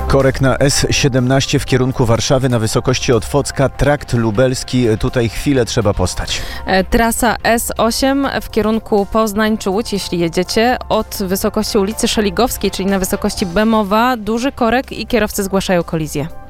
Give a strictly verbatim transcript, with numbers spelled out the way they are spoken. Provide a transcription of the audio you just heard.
Korek na S siedemnaście w kierunku Warszawy na wysokości Otwocka, trakt lubelski. Tutaj chwilę trzeba postać. Trasa S osiem w kierunku Poznań czy Łódź, jeśli jedziecie, od wysokości ulicy Szeligowskiej, czyli na wysokości Bemowa, duży korek i kierowcy zgłaszają kolizję.